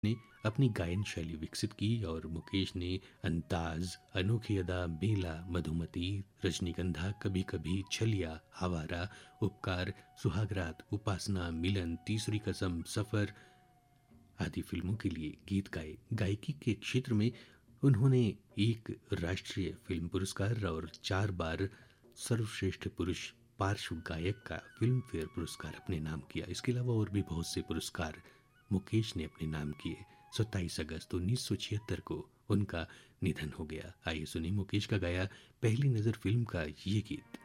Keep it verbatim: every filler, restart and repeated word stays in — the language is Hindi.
ने अपनी गायन शैली विकसित की और मुकेश ने अंदाज, अनोखी अदा, मेला, मधुमती, रजनीगंधा, कभी कभी, छलिया, आवारा, उपकार, सुहागरात, उपासना, मिलन, तीसरी कसम, सफर आदि फिल्मों के लिए गीत गाए। गायकी के क्षेत्र में उन्होंने एक राष्ट्रीय फिल्म पुरस्कार और चार बार सर्वश्रेष्ठ पुरुष पार्श्व गायक का फिल्म फेयर पुरस्कार अपने नाम किया। इसके अलावा और भी बहुत से पुरस्कार मुकेश ने अपने नाम किए। सत्ताईस अगस्त उन्नीस सौ छिहत्तर को उनका निधन हो गया। आइए सुनिए मुकेश का गाया पहली नजर फिल्म का ये गीत।